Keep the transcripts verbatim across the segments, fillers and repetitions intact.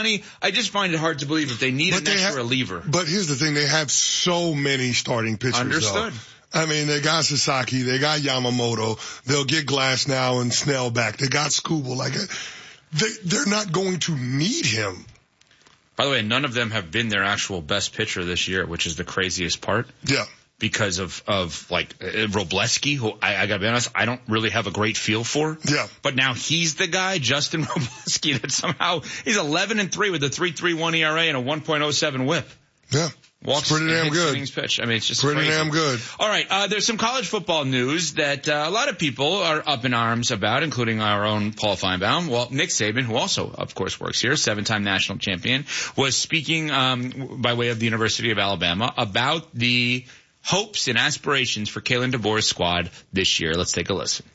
Johnny, I just find it hard to believe if they need but an they extra have, reliever. But here's the thing. They have so many starting pitchers. Understood. Though. I mean, they got Sasaki. They got Yamamoto. They'll get Glass now and Snell back. They got Skubal. Like, they, they're not going to need him. By the way, none of them have been their actual best pitcher this year, which is the craziest part. Yeah. Because of, of like, uh, Robleski, who I, I gotta be honest, I don't really have a great feel for. Yeah. But now he's the guy, Justin Robleski, that somehow, he's eleven and three with a three point three one E R A and a one point oh seven whip. Yeah. Walks pretty damn good. Pitch. I mean, it's just pretty crazy. damn good. All right, uh, there's some college football news that uh, a lot of people are up in arms about, including our own Paul Feinbaum. Well, Nick Saban, who also, of course, works here, seven-time national champion, was speaking um, by way of the University of Alabama about the hopes and aspirations for Kalen DeBoer's squad this year. Let's take a listen.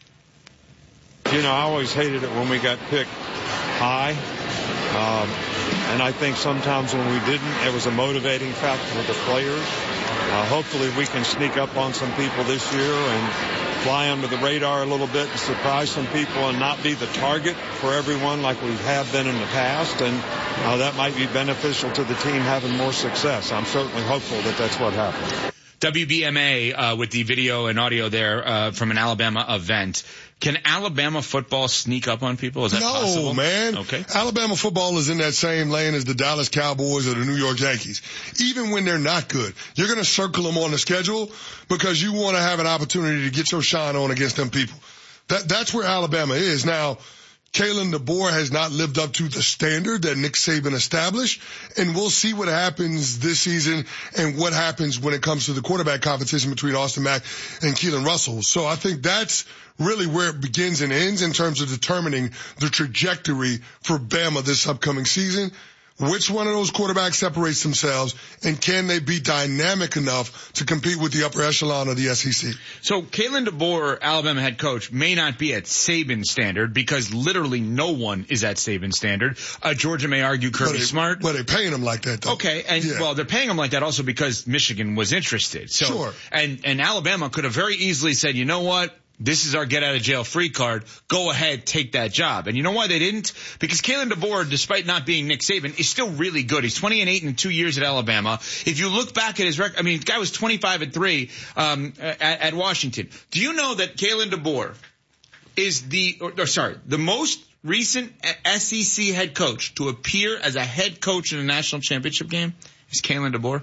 You know, I always hated it when we got picked high. Um, and I think sometimes when we didn't, it was a motivating factor for the players. Uh, hopefully we can sneak up on some people this year and fly under the radar a little bit and surprise some people and not be the target for everyone like we have been in the past. And uh, that might be beneficial to the team having more success. I'm certainly hopeful that that's what happens. W B M A uh, with the video and audio there uh, from an Alabama event. Can Alabama football sneak up on people? Is that no, possible? No, man. Okay. Alabama football is in that same lane as the Dallas Cowboys or the New York Yankees. Even when they're not good, you're going to circle them on the schedule because you want to have an opportunity to get your shine on against them people. That That's where Alabama is. Now, Kalen DeBoer has not lived up to the standard that Nick Saban established, and we'll see what happens this season and what happens when it comes to the quarterback competition between Austin Mack and Keelan Russell. So I think that's really where it begins and ends in terms of determining the trajectory for Bama this upcoming season. Which one of those quarterbacks separates themselves, and can they be dynamic enough to compete with the upper echelon of the S E C? So Kalen DeBoer, Alabama head coach, may not be at Saban standard because literally no one is at Saban standard. Uh, Georgia may argue Kirby they, Smart. Well, they're paying him like that, though. Okay, and yeah. well, they're paying him like that also because Michigan was interested. So, sure. And, and Alabama could have very easily said, you know what? This is our get-out-of-jail-free card. Go ahead, take that job. And you know why they didn't? Because Kalen DeBoer, despite not being Nick Saban, is still really good. He's twenty and eight in two years at Alabama. If you look back at his record, I mean, the guy was twenty-five and three um, at, at Washington. Do you know that Kalen DeBoer is the, or, or sorry, the most recent S E C head coach to appear as a head coach in a national championship game is Kalen DeBoer?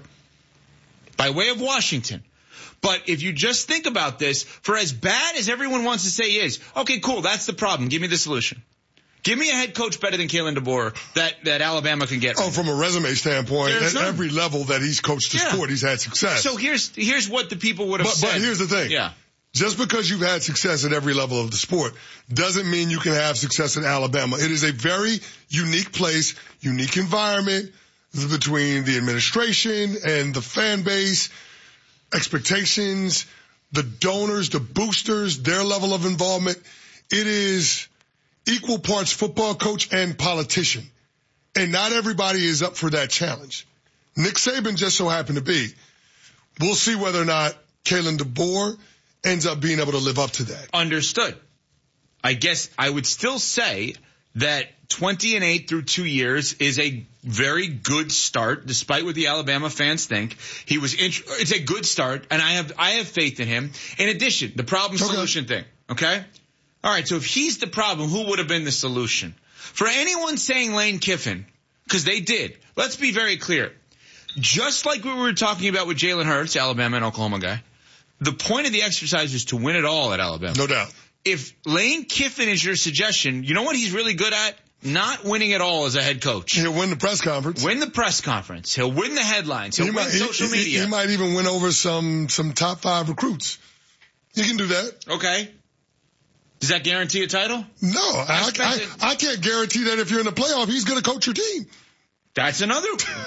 By way of Washington. But if you just think about this, for as bad as everyone wants to say he is, okay, cool, that's the problem. Give me the solution. Give me a head coach better than Kalen DeBoer that, that Alabama can get. Oh, from a resume standpoint, There's at none. every level that he's coached the Yeah. sport, he's had success. So here's here's what the people would have but, said. But here's the thing. Yeah. Just because you've had success at every level of the sport doesn't mean you can have success in Alabama. It is a very unique place, unique environment between the administration and the fan base, expectations, the donors, the boosters, their level of involvement. It is equal parts football coach and politician. And not everybody is up for that challenge. Nick Saban just so happened to be. We'll see whether or not Kalen DeBoer ends up being able to live up to that. Understood. I guess I would still say that twenty and eight through two years is a very good start, despite what the Alabama fans think. He was, int- it's a good start, and I have, I have faith in him. In addition, the problem solution okay. thing, okay? All right, so if he's the problem, who would have been the solution? For anyone saying Lane Kiffin, because they did, let's be very clear. Just like we were talking about with Jalen Hurts, Alabama and Oklahoma guy, the point of the exercise is to win it all at Alabama. No doubt. If Lane Kiffin is your suggestion, you know what he's really good at? Not winning at all as a head coach. He'll win the press conference. Win the press conference. He'll win the headlines. He'll he win might, social he, media. He might even win over some, some top five recruits. He can do that. Okay. Does that guarantee a title? No, I, I, I can't guarantee that if you're in the playoff, he's going to coach your team. That's another.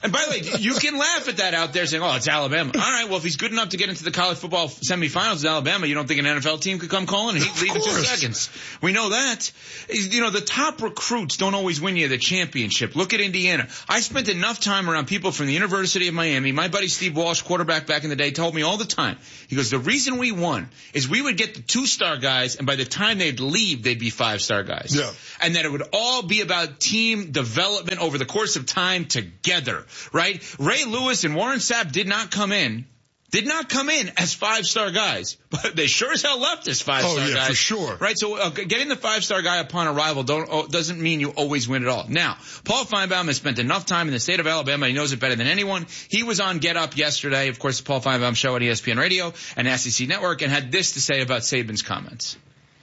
And by the way, you can laugh at that out there saying, oh, it's Alabama. All right, well, if he's good enough to get into the college football semifinals in Alabama, you don't think an N F L team could come calling and he'd leave in two seconds? We know that. You know, the top recruits don't always win you the championship. Look at Indiana. I spent enough time around people from the University of Miami. My buddy Steve Walsh, quarterback back in the day, told me all the time. He goes, the reason we won is we would get the two-star guys, and by the time they'd leave, they'd be five-star guys. Yeah. And that it would all be about team development over the course of time together, right? Ray Lewis and Warren Sapp did not come in, did not come in as five-star guys, but they sure as hell left as five-star oh, yeah, guys. for sure. Right? So uh, getting the five-star guy upon arrival don't, oh, doesn't mean you always win it all. Now, Paul Feinbaum has spent enough time in the state of Alabama. He knows it better than anyone. He was on Get Up yesterday, of course, the Paul Feinbaum Show on E S P N Radio and S E C Network, and had this to say about Saban's comments.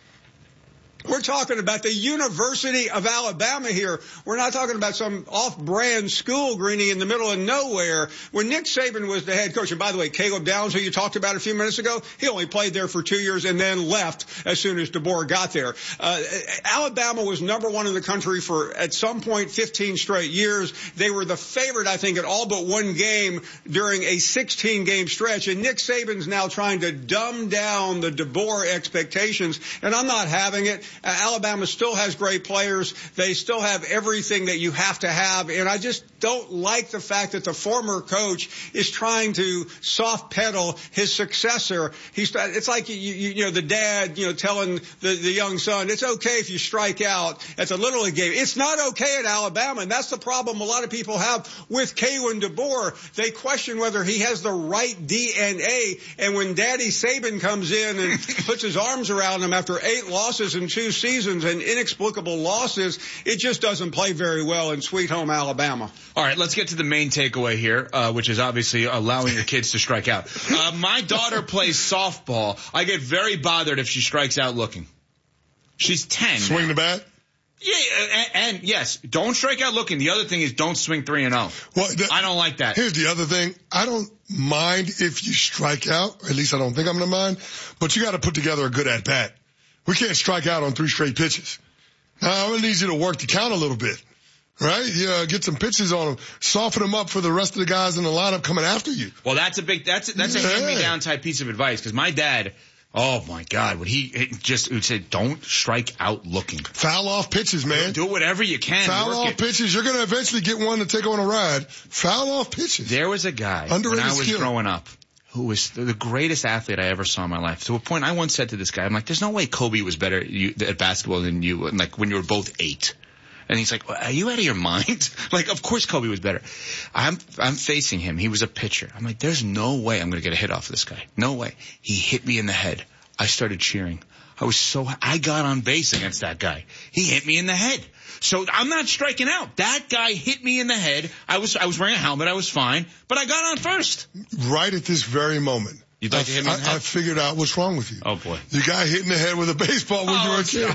We're talking about the University of Alabama here. We're not talking about some off-brand school, Greeny, in the middle of nowhere. When Nick Saban was the head coach, and by the way, Caleb Downs, who you talked about a few minutes ago, he only played there for two years and then left as soon as DeBoer got there. Uh, Alabama was number one in the country for, at some point, fifteen straight years. They were the favorite, I think, at all but one game during a sixteen-game stretch. And Nick Saban's now trying to dumb down the DeBoer expectations, and I'm not having it. Uh, Alabama still has great players. They still have everything that you have to have. And I just don't like the fact that the former coach is trying to soft pedal his successor. He's, it's like, you, you, you know, the dad, you know, telling the, the young son, it's okay if you strike out at the Little League game. It's not okay at Alabama. And that's the problem a lot of people have with Kalen DeBoer. They question whether he has the right D N A. And when Daddy Saban comes in and puts his arms around him after eight losses in two seasons and inexplicable losses, it just doesn't play very well in Sweet Home Alabama. All right, let's get to the main takeaway here, uh, which is obviously allowing your kids to strike out. Uh, my daughter plays softball. I get very bothered if she strikes out looking. She's ten. Swing the bat? Yeah, and, and yes, don't strike out looking. The other thing is don't swing three and oh. Well, the, I don't like that. Here's the other thing. I don't mind if you strike out, or at least I don't think I'm going to mind, but you got to put together a good at-bat. We can't strike out on three straight pitches. Now, I'm going to need you to work the count a little bit, right? Yeah, get some pitches on them, soften them up for the rest of the guys in the lineup coming after you. Well, that's a big, that's, that's yeah. a hand-me-down type piece of advice, because my dad, oh my God, would he it just would say, don't strike out looking. Foul off pitches, man. Do whatever you can. Foul off it. pitches. You're going to eventually get one to take on a ride. Foul off pitches. There was a guy Underrated when I was skill. growing up who was the greatest athlete I ever saw in my life. To a point, I once said to this guy, I'm like, there's no way Kobe was better at basketball than you, and like when you were both eight. And he's like, are you out of your mind? Like, of course Kobe was better. I'm, I'm facing him. He was a pitcher. I'm like, there's no way I'm going to get a hit off of this guy. No way. He hit me in the head. I started cheering. I was so, I got on base against that guy. He hit me in the head. So I'm not striking out. That guy hit me in the head. I was, I was wearing a helmet. I was fine, but I got on first. Right at this very moment. You'd like I, to hit me in the I, head? I figured out what's wrong with you. Oh boy. You got hit in the head with a baseball when oh, you were a kid.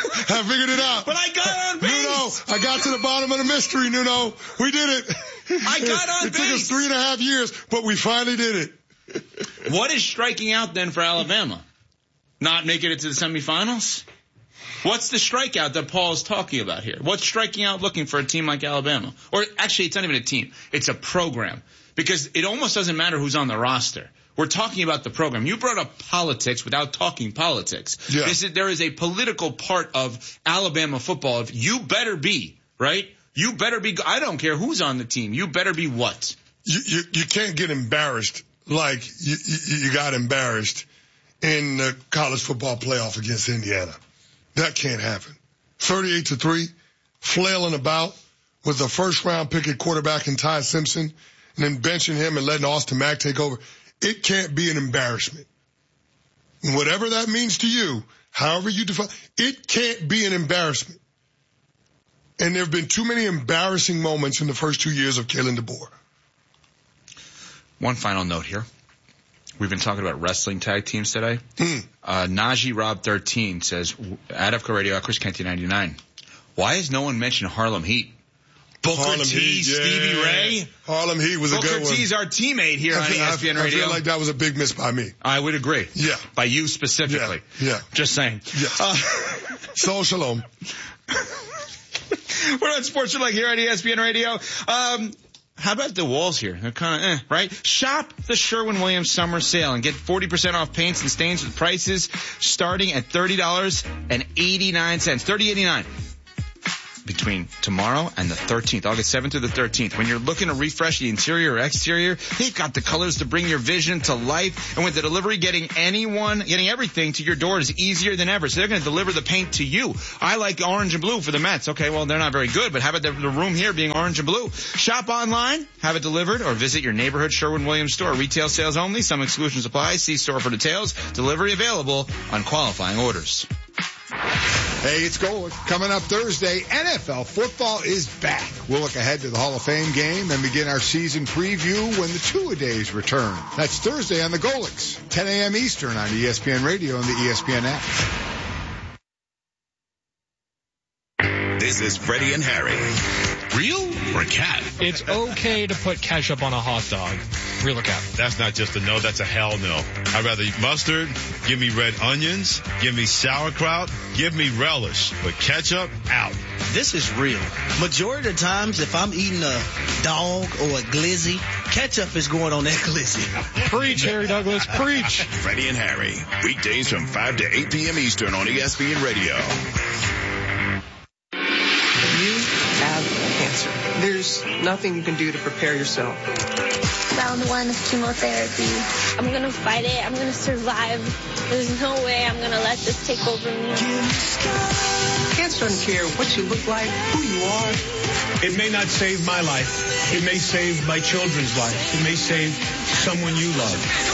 I figured it out. But I got on base. Nuno, I got to the bottom of the mystery, Nuno. We did it. I got on it, base. It took us three and a half years, but we finally did it. What is striking out then for Alabama? Not making it to the semifinals? What's the strikeout that Paul is talking about here? What's striking out looking for a team like Alabama? Or actually, it's not even a team. It's a program. Because it almost doesn't matter who's on the roster. We're talking about the program. You brought up politics without talking politics. Yeah. This is, there is a political part of Alabama football. If you better be, right? You better be, I don't care who's on the team. You better be what? You, you, you can't get embarrassed like you, you, you got embarrassed in the college football playoff against Indiana. That can't happen. thirty-eight to three, flailing about with a first round pick at quarterback in Ty Simpson, and then benching him and letting Austin Mack take over. It can't be an embarrassment. Whatever that means to you, however you define, it can't be an embarrassment. And there have been too many embarrassing moments in the first two years of Kalen DeBoer. One final note here. We've been talking about wrestling tag teams today. Mm. Uh, Najee Rob thirteen says, at F K Radio, at Chris Canty ninety-nine, why has no one mentioned Harlem Heat? Booker Harlem T, Heat, yeah. Stevie Ray. Harlem Heat was Booker a good one. Booker T's our teammate here I on feel, E S P N I, Radio. I feel like that was a big miss by me. I would agree. Yeah. By you specifically. Yeah. yeah. Just saying. Yes. Uh, so shalom. We're on Sports Like here on E S P N Radio. Um, how about the walls here? They're kind of, eh, right? Shop the Sherwin-Williams summer sale and get forty percent off paints and stains with prices starting at thirty dollars and eighty-nine cents. thirty eighty-nine. Between tomorrow and the thirteenth, August seventh through the thirteenth. When you're looking to refresh the interior or exterior, they've got the colors to bring your vision to life. And with the delivery, getting anyone, getting everything to your door is easier than ever. So they're going to deliver the paint to you. I like orange and blue for the Mets. Okay, well, they're not very good, but how about the, the room here being orange and blue? Shop online, have it delivered, or visit your neighborhood Sherwin-Williams store. Retail sales only. Some exclusions apply. See store for details. Delivery available on qualifying orders. Hey, it's Golic. Coming up Thursday, N F L football is back. We'll look ahead to the Hall of Fame game and begin our season preview when the two-a-days return. That's Thursday on the Golics, ten a.m. Eastern on E S P N Radio and the E S P N app. This is Freddie and Harry. Real or cat? It's okay to put ketchup on a hot dog. Real or cat? That's not just a no, that's a hell no. I'd rather eat mustard, give me red onions, give me sauerkraut, give me relish. But ketchup, out. This is real. Majority of the times, if I'm eating a dog or a glizzy, ketchup is going on that glizzy. Preach, Harry Douglas, preach. Freddie and Harry, weekdays from five to eight p.m. Eastern on E S P N Radio. You have cancer. There's nothing you can do to prepare yourself. Round one of chemotherapy. I'm going to fight it. I'm going to survive. There's no way I'm going to let this take over me. Cancer doesn't care what you look like, who you are. It may not save my life. It may save my children's life. It may save someone you love.